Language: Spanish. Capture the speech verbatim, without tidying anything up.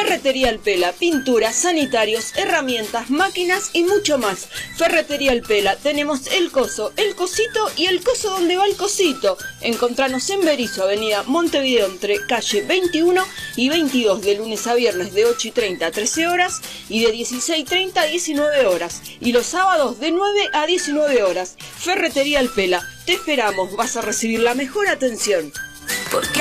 Ferretería El Pela, pinturas, sanitarios, herramientas, máquinas y mucho más. Ferretería El Pela, tenemos el coso, el cosito y el coso donde va el cosito. Encontranos en Berisso, avenida Montevideo, entre calle veintiuno y veintidós, de lunes a viernes de ocho y treinta a trece horas y de dieciséis y treinta a diecinueve horas. Y los sábados de nueve a diecinueve horas. Ferretería El Pela, te esperamos, vas a recibir la mejor atención. Porque